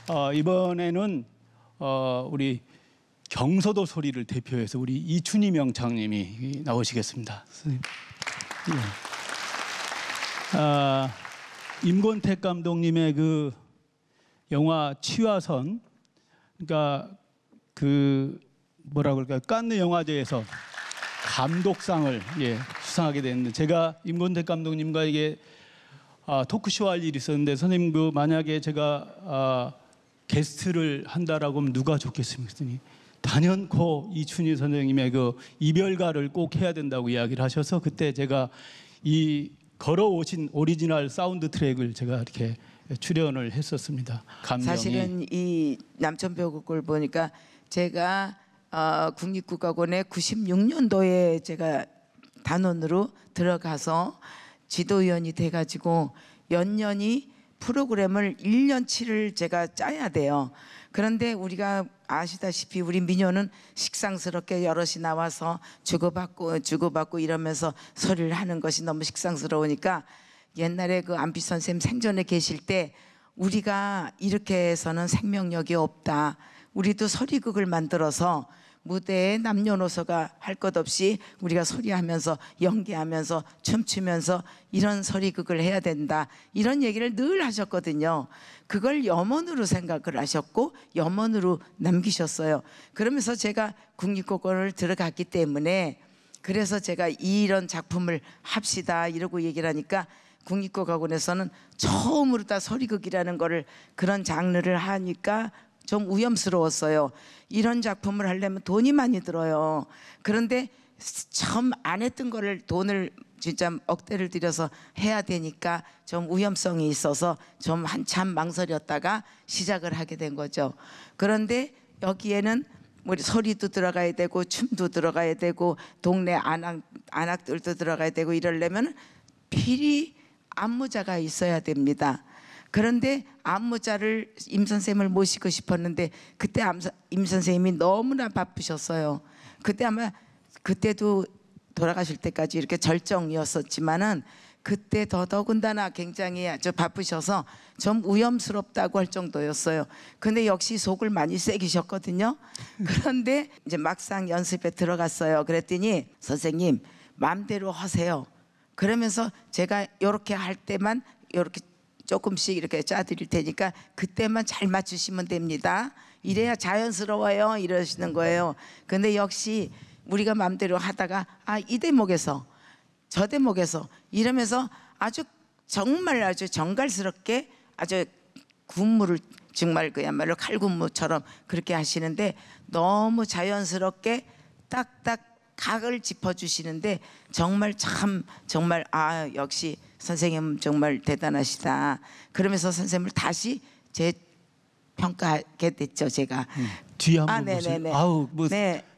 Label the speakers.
Speaker 1: 이번에는 우리 경서도 소리를 대표해서 우리 이춘희 명창님이 나오시겠습니다. 선생님. 임권택 감독님의 그 영화 치와선, 그러니까 그 뭐라 그럴까요? 칸느 영화제에서 감독상을 수상하게 됐는데, 제가 임권택 감독님과 이게 토크쇼 할 일이 있었는데, 선생님 그 만약에 제가 게스트를 한다라고 하면 누가 좋겠습니까? 그랬더니 단연코 이춘희 선생님의 그 이별가를 꼭 해야 된다고 이야기를 하셔서, 그때 제가 이 걸어오신 오리지널 사운드 트랙을 제가 이렇게 출연을 했었습니다. 감명이.
Speaker 2: 사실은 이 남천벽을 보니까 제가 국립국악원에 96년도에 제가 단원으로 들어가서 지도위원이 돼가지고 연년이 프로그램을 1년치를 제가 짜야 돼요. 그런데 우리가 아시다시피 우리 민요는 식상스럽게 여럿이 나와서 주고받고 이러면서 소리를 하는 것이 너무 식상스러우니까, 옛날에 그 안비 선생님 생전에 계실 때 우리가 이렇게 해서는 생명력이 없다, 우리도 소리극을 만들어서 무대에 남녀노소가 할 것 없이 우리가 소리하면서 연기하면서 춤추면서 이런 소리극을 해야 된다, 이런 얘기를 늘 하셨거든요. 그걸 염원으로 생각을 하셨고 염원으로 남기셨어요. 그러면서 제가 국립국악원을 들어갔기 때문에, 그래서 제가 이런 작품을 합시다 이러고 얘기를 하니까 국립국악원에서는 처음으로 다 소리극이라는 거를, 그런 장르를 하니까 좀 위험스러웠어요. 이런 작품을 하려면 돈이 많이 들어요. 그런데 처음 안 했던 거를 돈을 진짜 억대를 들여서 해야 되니까 좀 위험성이 있어서 좀 한참 망설였다가 시작을 하게 된 거죠. 그런데 여기에는 우리 소리도 들어가야 되고 춤도 들어가야 되고 동네 안악들도 들어가야 되고, 이러려면 필히 안무자가 있어야 됩니다. 그런데 안무자를 임 선생님을 모시고 싶었는데 그때 임 선생님이 너무나 바쁘셨어요. 그때 아마 그때도 돌아가실 때까지 이렇게 절정이었었지만은 그때 더더군다나 굉장히 아주 바쁘셔서 좀 위험스럽다고 할 정도였어요. 근데 역시 속을 많이 새기셨거든요. 그런데 이제 막상 연습에 들어갔어요. 그랬더니 선생님 마음대로 하세요. 그러면서 제가 이렇게 할 때만 이렇게 조금씩 이렇게 짜드릴 테니까 그때만 잘 맞추시면 됩니다. 이래야 자연스러워요 이러시는 거예요. 근데 역시 우리가 마음대로 하다가 이 대목에서 저 대목에서 이러면서 아주 정말 아주 정갈스럽게 아주 군무를 정말 그야말로 칼군무처럼 그렇게 하시는데, 너무 자연스럽게 딱딱 각을 짚어주시는데 정말 정말 역시 선생님 정말 대단하시다. 그러면서 선생님을 다시 재평가하게 됐죠 제가.
Speaker 1: 뒤에 한번 보세요.
Speaker 2: 네네네.
Speaker 1: 아우
Speaker 2: 네.